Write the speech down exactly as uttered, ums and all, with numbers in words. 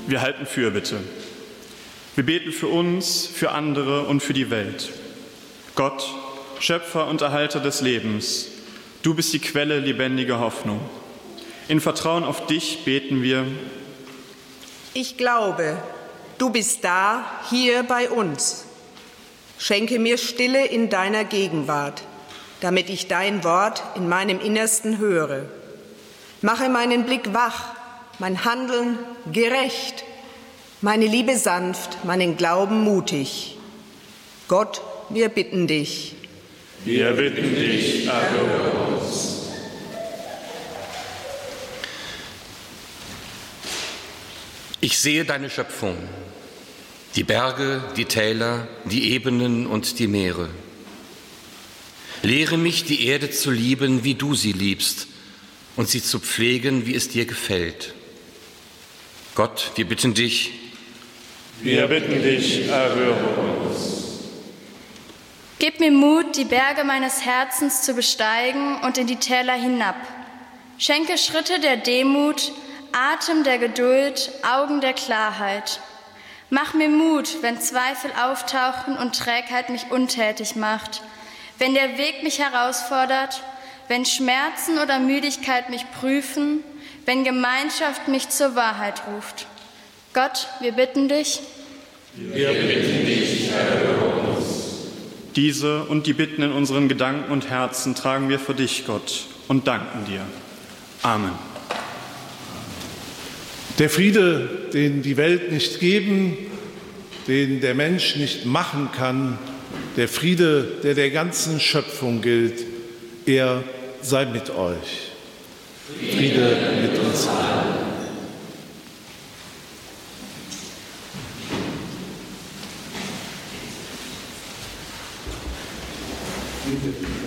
wir halten Fürbitte. Wir beten für uns, für andere und für die Welt. Gott, Schöpfer und Erhalter des Lebens, du bist die Quelle lebendiger Hoffnung. In Vertrauen auf dich beten wir. Ich glaube, du bist da, hier bei uns. Schenke mir Stille in deiner Gegenwart, damit ich dein Wort in meinem Innersten höre. Mache meinen Blick wach, mein Handeln gerecht, meine Liebe sanft, meinen Glauben mutig. Gott, wir bitten dich. Wir bitten dich, erhöre uns. Ich sehe deine Schöpfung, die Berge, die Täler, die Ebenen und die Meere. Lehre mich, die Erde zu lieben, wie du sie liebst, und sie zu pflegen, wie es dir gefällt. Gott, wir bitten dich. Wir bitten dich, erhöre uns. Gib mir Mut, die Berge meines Herzens zu besteigen und in die Täler hinab. Schenke Schritte der Demut, Atem der Geduld, Augen der Klarheit. Mach mir Mut, wenn Zweifel auftauchen und Trägheit mich untätig macht, wenn der Weg mich herausfordert, wenn Schmerzen oder Müdigkeit mich prüfen, wenn Gemeinschaft mich zur Wahrheit ruft. Gott, wir bitten dich. Wir bitten dich, erhöre uns. Diese und die Bitten in unseren Gedanken und Herzen tragen wir vor dich, Gott, und danken dir. Amen. Der Friede, den die Welt nicht geben, den der Mensch nicht machen kann, der Friede, der der ganzen Schöpfung gilt, er sei mit euch. Friede mit uns allen.